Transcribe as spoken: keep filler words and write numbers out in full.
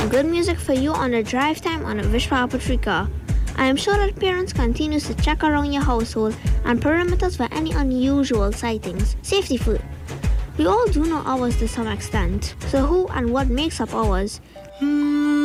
Good music for you on the drive time on a Vishwa Patrika. I am sure that parents continues to check around your household and perimeters for any unusual sightings. Safety food. We all do know ours to some extent, so who and what makes up ours?